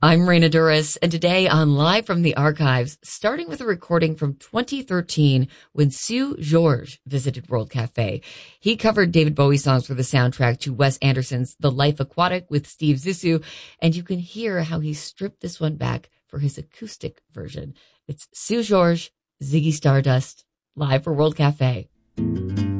I'm Raina Duras, and today on Live from the Archives, starting with a recording from 2013 when Seu Jorge visited World Cafe. He covered David Bowie songs for the soundtrack to Wes Anderson's The Life Aquatic with Steve Zissou, and you can hear how he stripped this one back for his acoustic version. It's Seu Jorge, Ziggy Stardust, live for World Cafe.